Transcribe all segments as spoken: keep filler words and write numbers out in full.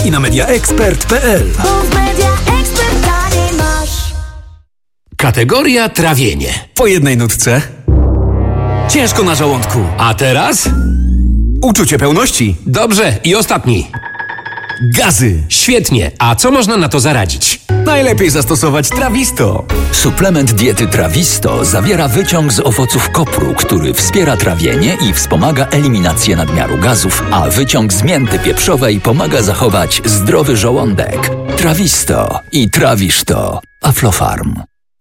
sklepach i na media ekspert kropka p l. Kategoria trawienie. Po jednej nutce. Ciężko na żołądku. A teraz? Uczucie pełności. Dobrze, i ostatni. Gazy. Świetnie. A co można na to zaradzić? Najlepiej zastosować Trawisto. Suplement diety Trawisto zawiera wyciąg z owoców kopru, który wspiera trawienie i wspomaga eliminację nadmiaru gazów, a wyciąg z mięty pieprzowej pomaga zachować zdrowy żołądek. Trawisto i trawisz to. Aflofarm.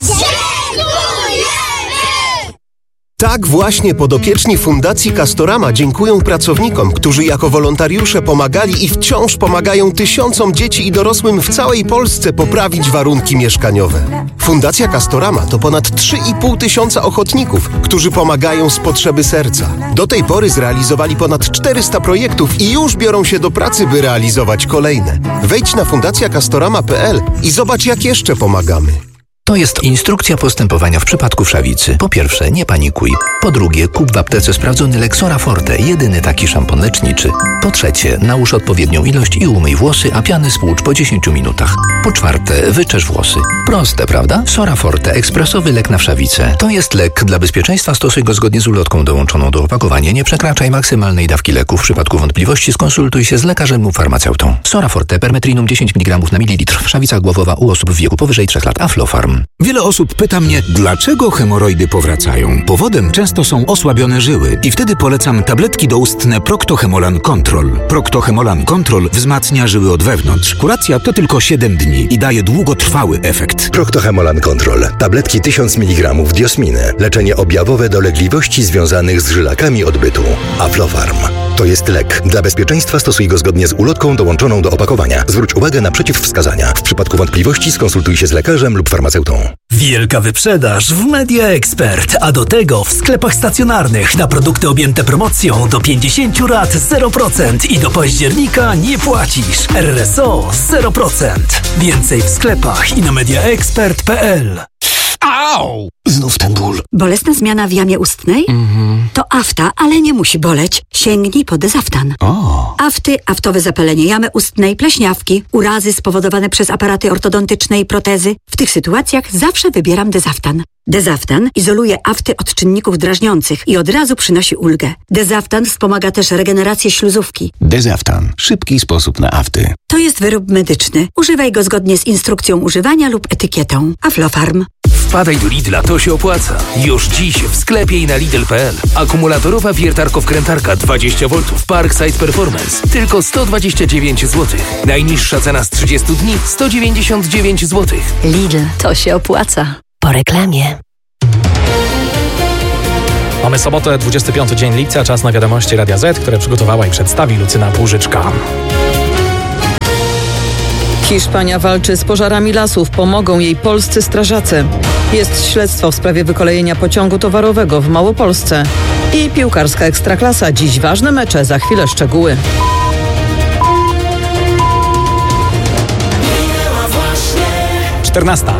Tak właśnie podopieczni Fundacji Castorama dziękują pracownikom, którzy jako wolontariusze pomagali i wciąż pomagają tysiącom dzieci i dorosłym w całej Polsce poprawić warunki mieszkaniowe. Fundacja Castorama to ponad trzy i pół tysiąca ochotników, którzy pomagają z potrzeby serca. Do tej pory zrealizowali ponad czterysta projektów i już biorą się do pracy, by realizować kolejne. Wejdź na fundacja castorama kropka p l i zobacz, jak jeszcze pomagamy. To jest instrukcja postępowania w przypadku wszawicy. Po pierwsze, nie panikuj. Po drugie, kup w aptece sprawdzony Lexora Forte, jedyny taki szampon leczniczy. Po trzecie, nałóż odpowiednią ilość i umyj włosy, a piany spłucz po dziesięciu minutach. Po czwarte, wyczesz włosy. Proste, prawda? Sora Forte, ekspresowy lek na wszawicę. To jest lek. Dla bezpieczeństwa stosuj go zgodnie z ulotką dołączoną do opakowania. Nie przekraczaj maksymalnej dawki leku. W przypadku wątpliwości skonsultuj się z lekarzem lub farmaceutą. Sora Forte, permetrinum dziesięć miligramów na mililitr. Wszawica głowowa u osób w wieku powyżej trzech lat. Aflofarm. Wiele osób pyta mnie, dlaczego hemoroidy powracają. Powodem często są osłabione żyły i wtedy polecam tabletki doustne Procto-Hemolan Control. Procto-Hemolan Control wzmacnia żyły od wewnątrz. Kuracja to tylko siedem dni i daje długotrwały efekt. Procto-Hemolan Control. Tabletki tysiąc miligramów diosminy. Leczenie objawowe dolegliwości związanych z żylakami odbytu. Aflofarm. To jest lek. Dla bezpieczeństwa stosuj go zgodnie z ulotką dołączoną do opakowania. Zwróć uwagę na przeciwwskazania. W przypadku wątpliwości skonsultuj się z lekarzem lub farmaceutą. Wielka wyprzedaż w Media Expert, a do tego w sklepach stacjonarnych na produkty objęte promocją do pięćdziesięciu rat zero procent i do października nie płacisz. R R S O zero procent. Więcej w sklepach i na media ekspert kropka p l. Au! Znów ten ból. Bolesna zmiana w jamie ustnej? Mhm. To afta, ale nie musi boleć. Sięgnij po Dezaftan. O. Afty, aftowe zapalenie jamy ustnej, pleśniawki, urazy spowodowane przez aparaty ortodontyczne i protezy. W tych sytuacjach zawsze wybieram Dezaftan. Dezaftan izoluje afty od czynników drażniących i od razu przynosi ulgę. Dezaftan wspomaga też regenerację śluzówki. Dezaftan. Szybki sposób na afty. To jest wyrób medyczny. Używaj go zgodnie z instrukcją używania lub etykietą. Aflofarm. Wpadaj do Lidla, to się opłaca. Już dziś w sklepie i na lidl kropka p l. Akumulatorowa wiertarko-wkrętarka dwadzieścia woltów Parkside Performance. Tylko sto dwadzieścia dziewięć złotych. Najniższa cena z trzydziestu dni sto dziewięćdziesiąt dziewięć złotych. Lidl, to się opłaca. Po reklamie. Mamy sobotę, dwudziesty piąty dzień lipca, czas na wiadomości Radia Z, które przygotowała i przedstawi Lucyna Półżyczka. Hiszpania walczy z pożarami lasów, pomogą jej polscy strażacy. Jest śledztwo w sprawie wykolejenia pociągu towarowego w Małopolsce. I piłkarska ekstraklasa, dziś ważne mecze, za chwilę szczegóły. czternasta.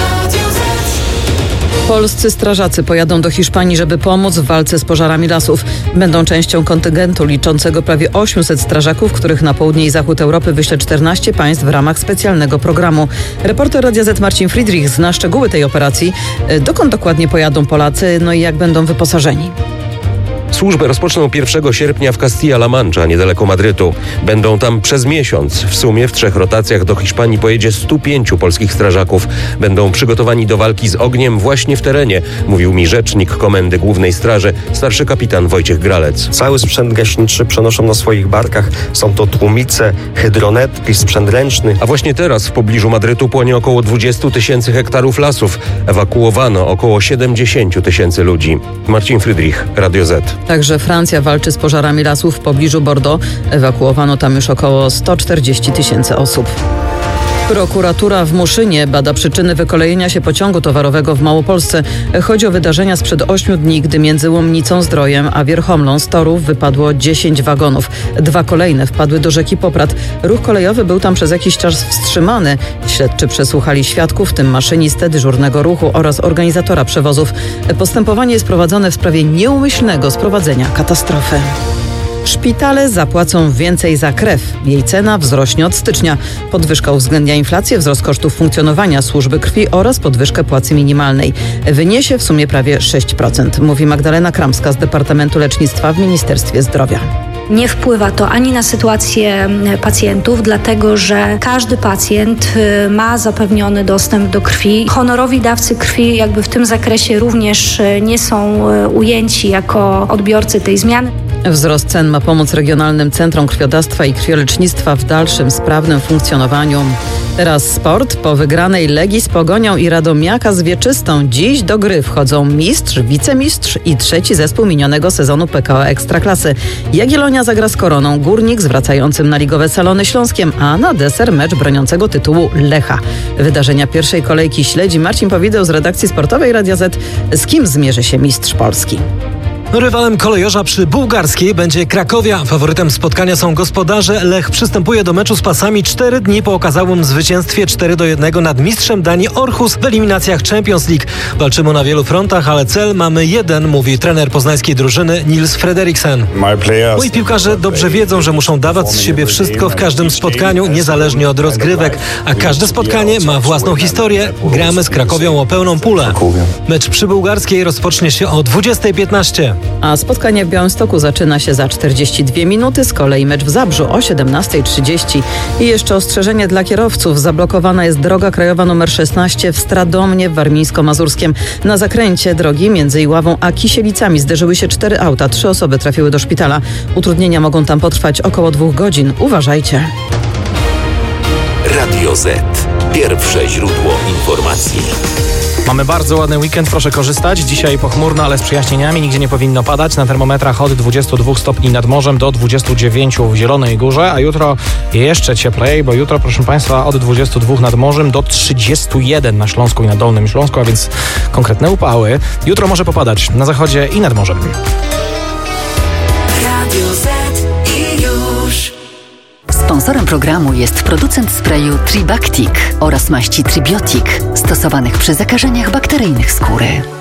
Polscy strażacy pojadą do Hiszpanii, żeby pomóc w walce z pożarami lasów. Będą częścią kontyngentu liczącego prawie osiemset strażaków, których na południe i zachód Europy wyśle czternaście państw w ramach specjalnego programu. Reporter Radia Z Marcin Friedrich zna szczegóły tej operacji. Dokąd dokładnie pojadą Polacy, no i jak będą wyposażeni? Służbę rozpoczną pierwszego sierpnia w Castilla-La Mancha, niedaleko Madrytu. Będą tam przez miesiąc. W sumie w trzech rotacjach do Hiszpanii pojedzie stu pięciu polskich strażaków. Będą przygotowani do walki z ogniem właśnie w terenie, mówił mi rzecznik Komendy Głównej Straży, starszy kapitan Wojciech Gralec. Cały sprzęt gaśniczy przenoszą na swoich barkach. Są to tłumice, hydronetki, sprzęt ręczny. A właśnie teraz w pobliżu Madrytu płonie około dwudziestu tysięcy hektarów lasów. Ewakuowano około siedemdziesięciu tysięcy ludzi. Marcin Friedrich, Radio Z. Także Francja walczy z pożarami lasów w pobliżu Bordeaux. Ewakuowano tam już około sto czterdzieści tysięcy osób. Prokuratura w Muszynie bada przyczyny wykolejenia się pociągu towarowego w Małopolsce. Chodzi o wydarzenia sprzed ośmiu dni, gdy między Łomnicą Zdrojem a Wierchomlą z torów wypadło dziesięć wagonów. Dwa kolejne wpadły do rzeki Poprad. Ruch kolejowy był tam przez jakiś czas wstrzymany. Śledczy przesłuchali świadków, w tym maszynistę dyżurnego ruchu oraz organizatora przewozów. Postępowanie jest prowadzone w sprawie nieumyślnego sprowadzenia katastrofy. Szpitale zapłacą więcej za krew. Jej cena wzrośnie od stycznia. Podwyżka uwzględnia inflację, wzrost kosztów funkcjonowania służby krwi oraz podwyżkę płacy minimalnej. Wyniesie w sumie prawie sześć procent, mówi Magdalena Kramska z Departamentu Lecznictwa w Ministerstwie Zdrowia. Nie wpływa to ani na sytuację pacjentów, dlatego że każdy pacjent ma zapewniony dostęp do krwi. Honorowi dawcy krwi jakby w tym zakresie również nie są ujęci jako odbiorcy tej zmiany. Wzrost cen ma pomóc regionalnym centrom krwiodawstwa i krwiolecznictwa w dalszym sprawnym funkcjonowaniu. Teraz sport. Po wygranej Legii z Pogonią i Radomiaka z Wieczystą dziś do gry wchodzą mistrz, wicemistrz i trzeci zespół minionego sezonu P K O Ekstraklasy. Jagiellonia zagra z Koroną, Górnik zwracającym na ligowe salony Śląskiem, a na deser mecz broniącego tytułu Lecha. Wydarzenia pierwszej kolejki śledzi Marcin Powideł z redakcji sportowej Radia Z. Z kim zmierzy się mistrz Polski? Rywalem kolejorza przy Bułgarskiej będzie Krakowia. Faworytem spotkania są gospodarze. Lech przystępuje do meczu z Pasami cztery dni po okazałym zwycięstwie cztery do jednego nad mistrzem Danii Aarhus w eliminacjach Champions League. Walczymy na wielu frontach, ale cel mamy jeden, mówi trener poznańskiej drużyny Nils Frederiksen. Moi piłkarze dobrze wiedzą, że muszą dawać z siebie wszystko w każdym spotkaniu, niezależnie od rozgrywek, a każde spotkanie ma własną historię. Gramy z Krakowią o pełną pulę. Mecz przy Bułgarskiej rozpocznie się o dwudziestej piętnaście. A spotkanie w Białymstoku zaczyna się za czterdzieści dwie minuty, z kolei mecz w Zabrzu o siedemnastej trzydzieści. I jeszcze ostrzeżenie dla kierowców. Zablokowana jest droga krajowa nr szesnaście w Stradomnie w Warmińsko-Mazurskiem. Na zakręcie drogi między Iławą a Kisielicami zderzyły się cztery auta. Trzy osoby trafiły do szpitala. Utrudnienia mogą tam potrwać około dwóch godzin. Uważajcie. Radio Z. Pierwsze źródło informacji. Mamy bardzo ładny weekend, proszę korzystać. Dzisiaj pochmurno, ale z przejaśnieniami, nigdzie nie powinno padać. Na termometrach od dwudziestu dwóch stopni nad morzem do dwudziestu dziewięciu w Zielonej Górze, a jutro jeszcze cieplej, bo jutro, proszę Państwa, od dwudziestu dwóch nad morzem do trzydziestu jeden na Śląsku i na Dolnym Śląsku, a więc konkretne upały. Jutro może popadać na zachodzie i nad morzem. Radio Z i już. Sponsorem programu jest producent sprayu Tribactic oraz maści Tribiotic, stosowanych przy zakażeniach bakteryjnych skóry.